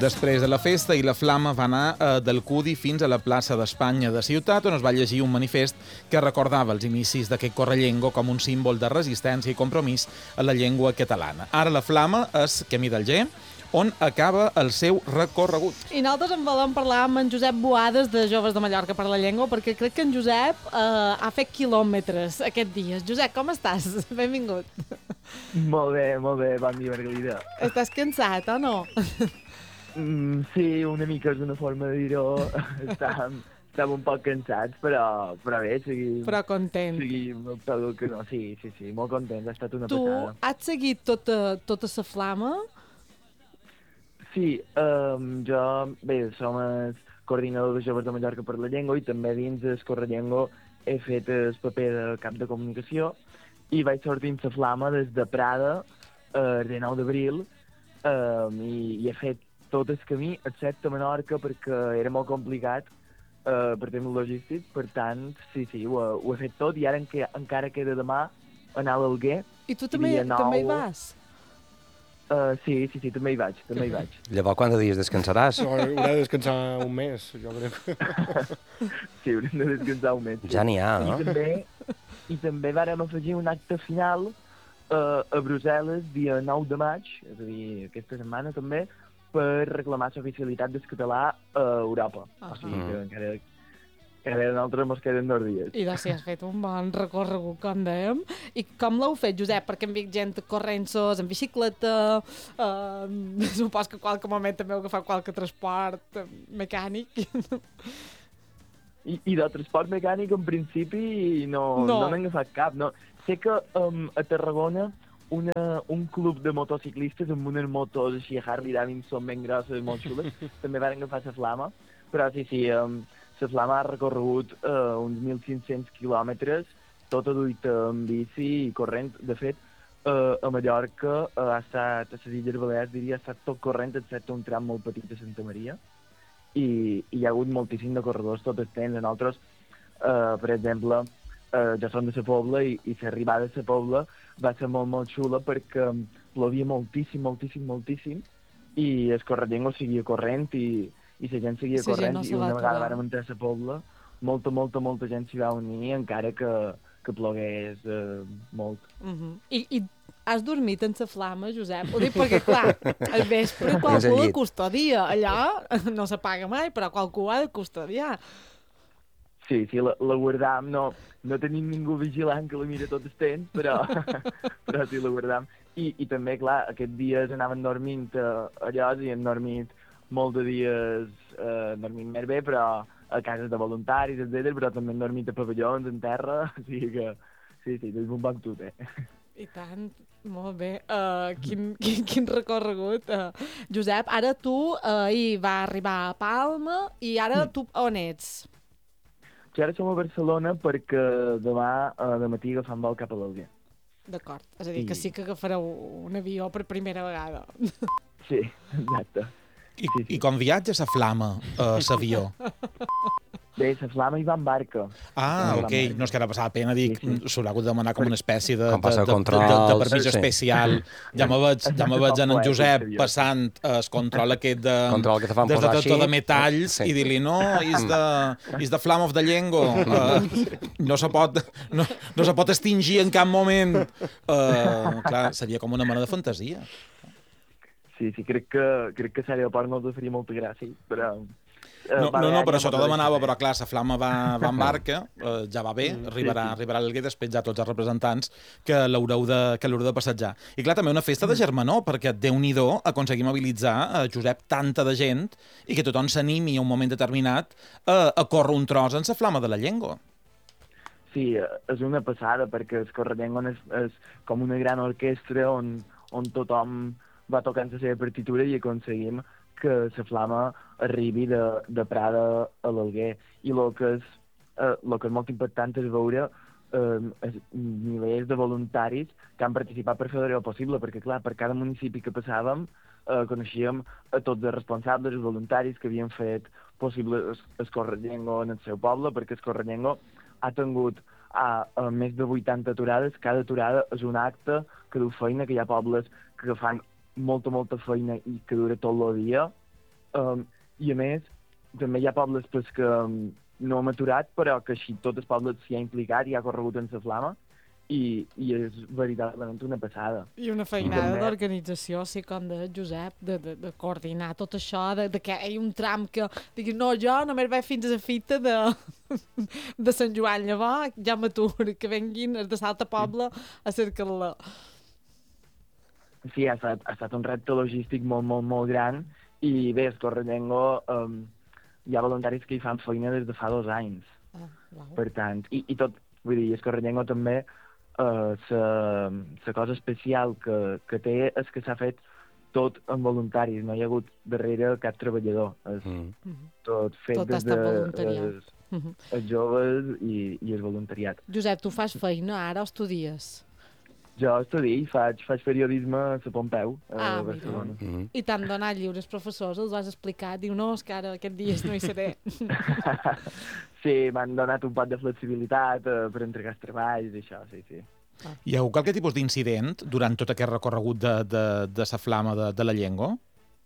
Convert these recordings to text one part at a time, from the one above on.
Després de la festa i la flama va anar del Cudi fins a la plaça d'Espanya de Ciutat, on es va llegir un manifest que recordava els inicis d'aquest correllengo com un símbol de resistència i compromís a la llengua catalana. Ara la flama és Camí d'Alger, on acaba el seu recorregut. I nosaltres en volem parlar amb en Josep Boades de Joves de Mallorca per la Llengua, perquè crec que en Josep ha fet quilòmetres aquests dies. Josep, com estàs? Benvingut. Molt bé, bon dia, Margalida. Estàs cansat, o no? Sí, una mica és una forma de dir-ho. Estàvem un poc cansats, però bé, seguim... Però content. Seguim tot el que no, sí, molt content, ha estat una passada. Tu has seguit tota la flama? Sí, jo, bé, som el coordinador de Joves de Mallorca per la Llengua i també dins el Correllengo he fet el paper de cap de comunicació i vaig sortir la flama des de Prada el 19 d'abril i he fet tot el camí, excepte Menorca, perquè era molt complicat per temes logístics, per tant, sí, ho he fet tot i ara encara queda demà anar a l'Alguer. I tu també hi vas? Sí, també hi vaig. Llavors, quants dies descansaràs? Haurà de descansar un mes, jo crec. Sí, haurem de descansar un mes. Sí. Ja n'hi ha, no? I també vàrem afegir un acte final a Brussel·les, dia 9 de maig, és a dir, aquesta setmana també, per reclamar l'oficialitat del català a Europa. O sigui que encara nosaltres ens queden 2 dies. I doncs sí, has fet un bon recorregut, com dèiem. I com l'heu fet, Josep? Perquè hem vist gent corrent-sos, en bicicleta, supos que qualque moment també heu agafat qualque transport mecànic. I de transport mecànic, en principi, no n'hem agafat cap. No. Sé que a Tarragona un club de motociclistes amb unes motos així a Harley Davidson ben grosses, molt xules, també van agafar la flama, però sí, la flama ha recorregut uns 1.500 quilòmetres, tota duita amb bici i corrent. De fet, a Mallorca ha estat, a les Illes Balears, diria, ha estat tot corrent, excepte un tram molt petit de Santa Maria, i hi ha hagut moltíssim de corredors, tot extens. Nosaltres, per exemple, jo som de la Pobla i l'arribada de la Pobla va ser molt xula perquè plovia moltíssim i el Correllengo seguia corrent i la gent seguia corrent i una vegada vàrem entrar a la Pobla molta gent s'hi va unir encara que plogués molt. I has dormit en la flama, Josep? Ho dic perquè, clar, al vespre qualcú la custodia. Allà no s'apaga mai, però qualcú ha de custodiar. Sí, la guardam. No tenim ningú vigilant que la mira tot el temps, però sí, la guardam. I també, clar, aquests dies anaven dormint allò i hem dormit molts de dies dormint més bé, però a cases de voluntaris, etc. Però també hem dormit a pavellons, en terra, o sigui que sí, és un bon tot, I tant, molt bé. Quin recorregut. Josep, ara tu ahir va arribar a Palma i ara tu on ets? Sí, ara som a Barcelona perquè demà de matí agafam vol cap a l'Alguer. D'acord, és a dir, que sí que agafareu un avió per primera vegada. Sí, exacte. I com viatja la flama a l'avió? Bé, la flama hi va en barca. Ok. No és que ara passava pena, dic, s'haurà hagut de demanar com una espècie de permís especial. Ja me veig en Josep passant el control aquest des detector de metalls i dir-li, no, is the flame of the Llengo. No se pot extingir en cap moment. Clar, seria com una mena de fantasia. Sí, crec que a l'aeroport no us faria molta gràcia, però... No, però això t'ho demanava, però clar, la flama va en barca, ja va bé, arribarà a l'Alguer, després ja tots els representants que l'haureu de passejar. I clar, també una festa de germanor, perquè Déu-n'hi-do aconseguir mobilitzar, Josep, tanta de gent i que tothom s'animi a un moment determinat a córrer un tros en la flama de la llengua. Sí, és una passada, perquè el Correllengo és com una gran orquestra on tothom va tocant la seva partitura i aconseguim que la flama arribi de Prada a l'Alguer. I el que és molt important és veure milers de voluntaris que han participat per fer-ho possible, perquè, clar, per cada municipi que passàvem coneixíem a tots els responsables, els voluntaris que havien fet possible el Correllengo en el seu poble, perquè el Correllengo ha tingut més de 80 aturades. Cada aturada és un acte que du feina, que hi ha pobles que fan molta feina i que dura tot el dia, I a més, també hi ha pobles pues, que no hem aturat, però que així tot el poble s'hi ha implicat i ha corregut en la flama, i és veritablement una passada. I una feinada d'organització, sí, com de Josep, de coordinar tot això, de que hi ha un tram que diguis, no, jo només vaig fins a la fita de Sant Joan, llavors ja m'aturo, que venguin els de l'altre poble a cercar-la. Sí, ha estat un repte logístic molt, molt, molt gran, i bé, el Correllengo hi ha voluntaris que hi fan feina des de fa 2 anys. Per tant, i tot, vull dir, el Correllengo també, la cosa especial que té és que s'ha fet tot amb voluntaris, no hi ha hagut darrere cap treballador. Tot fet des de els joves i el voluntariat. Josep, tu fas feina ara o estudies? Jo estudio i faig periodisme a la Pompeu, a Barcelona. I t'han donat lliures professors, els has explicat? Diu, no, és que ara aquest dies no hi seré. Sí, m'han donat un pot de flexibilitat per entregar els treballs i això, sí. Hi ha hagut qualque tipus d'incident durant tot aquest recorregut de la flama de la llengua?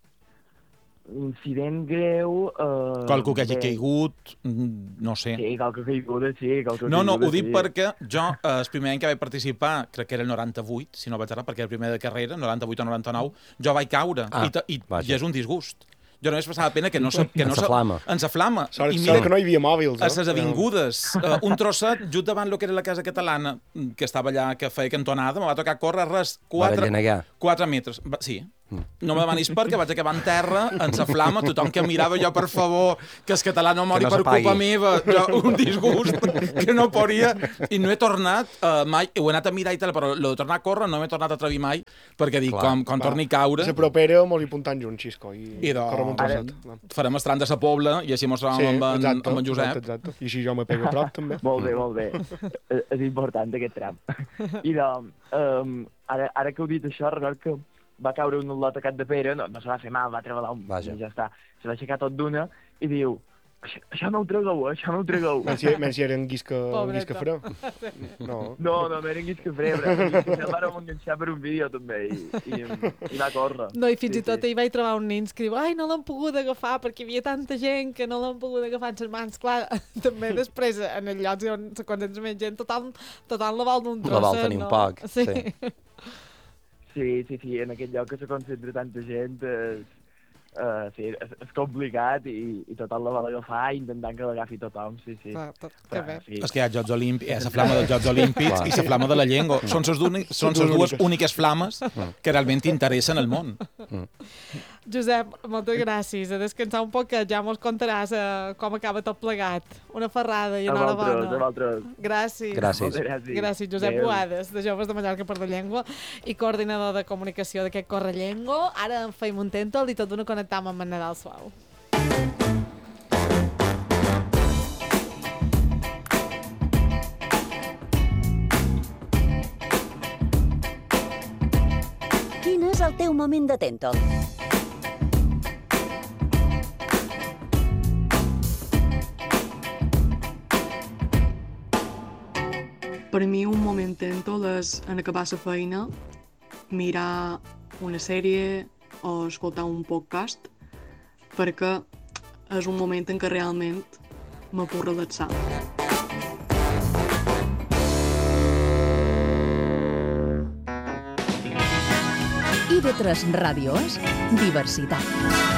Incident greu... Qualcú que hagi caigut, no sé. Sí, qualque caiguda, sí. No, ho dic perquè jo, el primer any que vaig participar, crec que era el 98, si no vaig errar, perquè era el primer de carrera, 98 o 99, jo vaig caure, i és un disgust. Jo només passava pena que no se... En sa flama. En sa flama. Sort que no hi havia mòbils, a les avingudes, un trosset just davant el que era la casa catalana, que estava allà, que feia cantonada, me va tocar córrer res 4 metres. Sí. No me demanis perquè vaig acabar en terra, en sa flama, tothom que mirava jo, per favor, que el català no mori per culpa meva, jo, un disgust que no podia, i no he tornat mai, ho he anat a mirar i tal, però lo de tornar a córrer no m'he tornat a atrevir mai, perquè dic, quan torni a caure... La propera mos hi puntant junts, Xisco, i correm un trosset. Farem el tram de sa Pobla, i així mos trobem amb en Josep. Exacte. I així jo me pego a prop, també. Molt bé. És important, aquest tram. I doncs, ara que heu dit això, record que va caure un lot a Cap de Pere, no se va fer mal, va treballar i ja està. Se va aixecar tot d'una i diu, això no ho tragueu. Menys si eren guisca fre. No eren guisca fre, però el vàrem enganxar per un vídeo també i va córrer. No, i fins i tot hi vaig trobar un nens que diu, ai, no l'han pogut agafar perquè hi havia tanta gent que no l'han pogut agafar en les mans. Clar, també després en els llocs on se concentra més gent, tothom la vol d'un trosset. La vol tenir un poc, sí. Sí, en aquest lloc que se concentra tanta gent és complicat i tothom la vol agafar intentant que l'agafi tothom, sí. Que bé. És que hi ha Jocs Olímpics, la flama dels Jocs Olímpics i la flama de la llengua. Són les dues úniques flames que realment interessen al món. Josep, moltes gràcies. A descansar un poc, que ja mos contaràs com acaba tot plegat. Una ferrada i enhorabona. A vosaltres. Gràcies. Gràcies, Josep Boades, de Joves de Mallorca per la Llengua i coordinador de comunicació d'aquest Correllengo. Ara en feim un tèntol i tot d'una connectam amb en Nadal Suau. Quin és el teu moment de tèntol? Per mi un moment tèntol és en acabar la feina, mirar una sèrie o escoltar un podcast, perquè és un moment en què realment me puc relaxar. IB3 Ràdio és diversitat.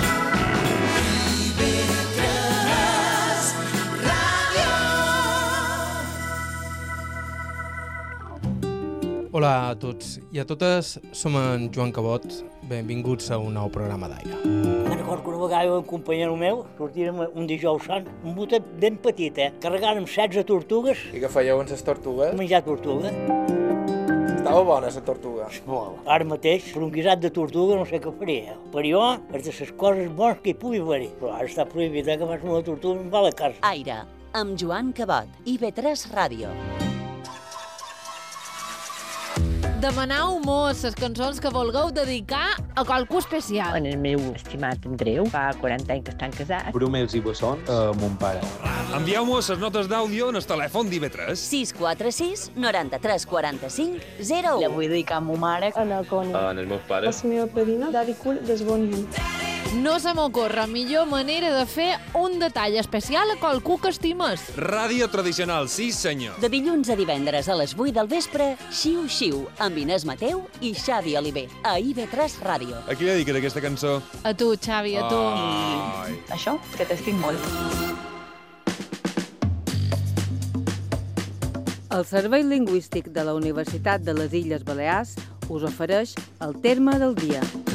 Hola a tots i a totes, som en Joan Cabot, benvinguts a un nou programa d'Aire. Recordo que una vegada un companyero meu sortírem un dijous sant, un botet ben petit, carregàrem 16 tortugues. I què fèieu amb les tortugues? Menjar tortuga. Estava bona la tortuga. Molt. Ara mateix, per un guisat de tortuga no sé què faria. Per jo, és de les coses bones que hi pugui haver-hi. Però ara està prohibit que fas una tortuga i em va a la casa. Aire, amb Joan Cabot, IB3 Ràdio. Demanau mos les cançons que vulgueu dedicar a qualcú especial. En el meu estimat Andreu, fa 40 anys que estan casats. Brumels i bessons a mon pare. Envieu-mos les notes d'àudio en el telèfon d'IB3. 646 93 45 01. La vull dedicar a ma mare. En el Coni. En els meus pares. A la meva padrina, Dari Cul d'Esbonian. No se m'ocorre millor manera de fer un detall especial a qualcú que estimes. Ràdio tradicional, sí senyor. De dilluns a divendres a les 8 del vespre, Xiu Xiu, amb Inés Mateu i Xavi Oliver, a IB3 Ràdio. A qui li dediques aquesta cançó? A tu, Xavi, a tu. Això, que t'estic molt. El Servei Lingüístic de la Universitat de les Illes Balears us ofereix el terme del dia.